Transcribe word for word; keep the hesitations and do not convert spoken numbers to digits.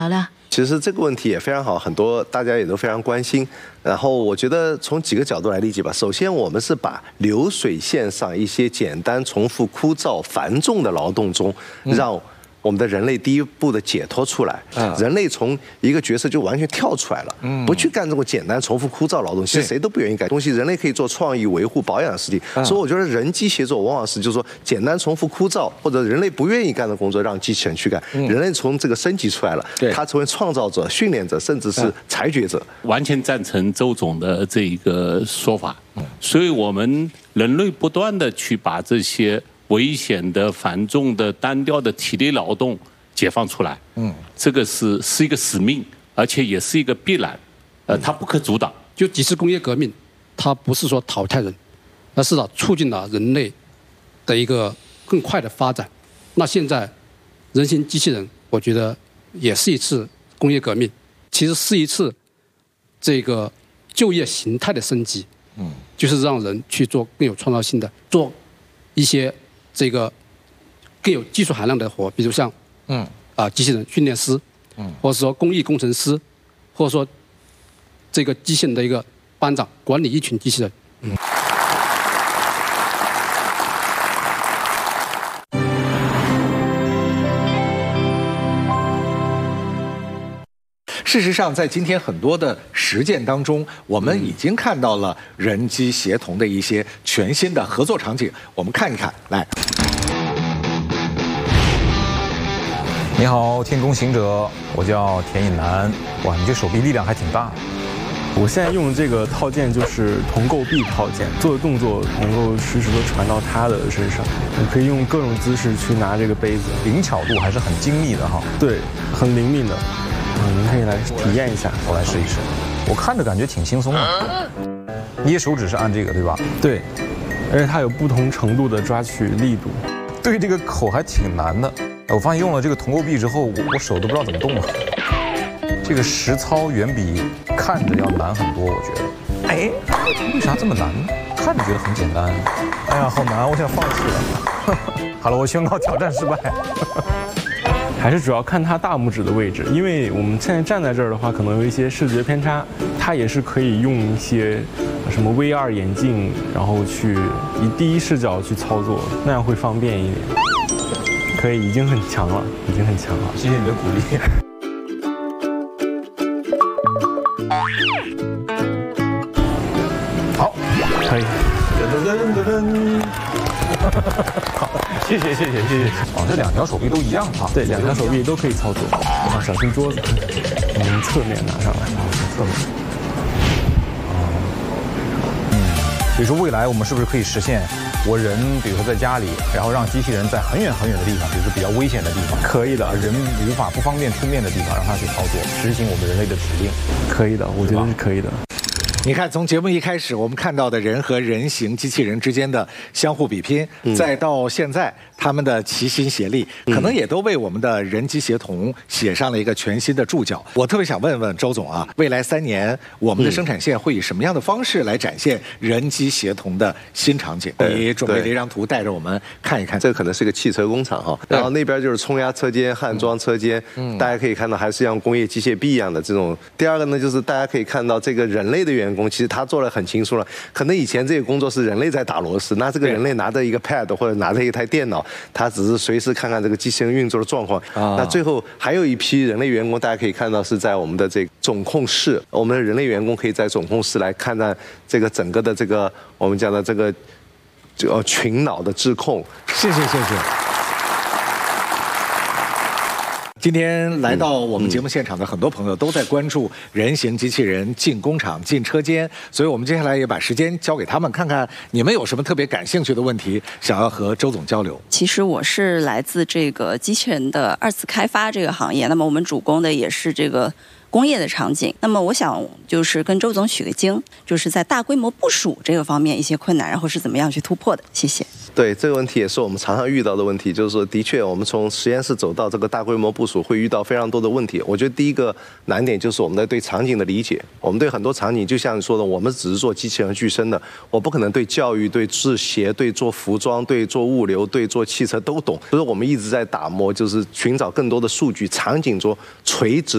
聊聊。 其实这个问题也非常好，很多大家也都非常关心。然后我觉得从几个角度来理解吧。首先，我们是把流水线上一些简单、重复、枯燥、繁重的劳动中，让我们的人类第一步的解脱出来，嗯、人类从一个角色就完全跳出来了，嗯、不去干这种简单、重复、枯燥劳动。其实谁都不愿意干东西，人类可以做创意、维护、保养的事情。嗯、所以我觉得人机协作往往是就是说简单、重复、枯燥，或者人类不愿意干的工作让机器人去干。嗯、人类从这个升级出来了，他成为创造者、训练者，甚至是裁决者。 完全赞成周总的这一个说法。嗯、所以我们人类不断的去把这些危险的、繁重的、单调的体力劳动解放出来，嗯，这个是是一个使命，而且也是一个必然，呃，它不可阻挡。 就几次工业革命，它不是说淘汰人，而是啊促进了人类的一个更快的发展。那现在人形机器人，我觉得也是一次工业革命，其实是一次这个就业形态的升级，嗯，就是让人去做更有创造性的，做一些这个更有技术含量的活，比如像嗯啊机器人训练师，嗯，或者说工艺工程师，或者说这个机器人的一个班长，管理一群机器人，嗯。 事实上，在今天很多的实践当中，我们已经看到了人机协同的一些全新的合作场景。我们看一看，来。 你好，天宫行者，我叫田引南。哇，你这手臂力量还挺大。 我现在用的这个套件就是铜构臂套件，做的动作能够实时的传到他的身上。你可以用各种姿势去拿这个杯子， 灵巧度还是很精密的哈。 对，很灵敏的。嗯，您可以来体验一下， 我来试一试。我看着感觉挺轻松的。捏手指是按这个对吧？ 对，而且它有不同程度的抓取力度。 对这个口还挺难的。我发现用了这个铜构臂之后，我我手都不知道怎么动了。这个实操远比看着要难很多，我觉得。哎，为啥这么难呢？看着觉得很简单。哎呀，好难，我想放弃了。好了，我宣告挑战失败。 还是主要看它大拇指的位置，因为我们现在站在这儿的话，可能有一些视觉偏差，它也是可以用一些什么 V R 眼镜，然后去以第一视角去操作，那样会方便一点。可以，已经很强了，已经很强了。 谢谢你的鼓励。好， 可以。 噔噔噔噔。好，谢谢谢谢谢谢。哦，这两条手臂都一样哈。 对，两条手臂都可以操作。啊，小心桌子。我们侧面拿上来。啊，侧面。 哦。嗯，比如说未来我们是不是可以实现，我人比如说在家里，然后让机器人在很远很远的地方，比如说比较危险的地方， 可以的， 人无法不方便出面的地方，让它去操作，执行我们人类的指令。 可以的，我觉得是可以的。 你看，从节目一开始，我们看到的人和人形机器人之间的相互比拼，嗯、再到现在他们的齐心协力，可能也都为我们的人机协同写上了一个全新的注脚。我特别想问问周总啊，未来三年我们的生产线会以什么样的方式来展现人机协同的新场景？你准备了一张图带着我们看一看。 这个可能是个汽车工厂哈，然后那边就是冲压车间、焊装车间，嗯、大家可以看到还是像工业机械臂一样的这种。第二个呢，就是大家可以看到这个人类的员工，其实他做得很清楚了。可能以前这个工作是人类在打螺丝，那这个人类拿着一个 pad 或者拿着一台电脑，他只是随时看看这个机器人运作的状况。啊、那最后还有一批人类员工，大家可以看到是在我们的这个总控室，我们的人类员工可以在总控室来看看这个整个的这个我们讲的这个呃群脑的智控。 谢谢谢谢。今天来到我们节目现场的很多朋友都在关注人形机器人进工厂、进车间，所以我们接下来也把时间交给他们，看看你们有什么特别感兴趣的问题，想要和周总交流。 其实我是来自这个机器人的二次开发这个行业，那么我们主攻的也是这个工业的场景。那么我想就是跟周总取个经，就是在大规模部署这个方面一些困难，然后是怎么样去突破的？谢谢。 对，这个问题也是我们常常遇到的问题，就是说，的确，我们从实验室走到这个大规模部署，会遇到非常多的问题。我觉得第一个难点就是我们在对场景的理解。我们对很多场景，就像你说的，我们只是做机器人具身的，我不可能对教育、对制鞋、对做服装、对做物流、对做汽车都懂。所以我们一直在打磨，就是寻找更多的数据，场景中垂直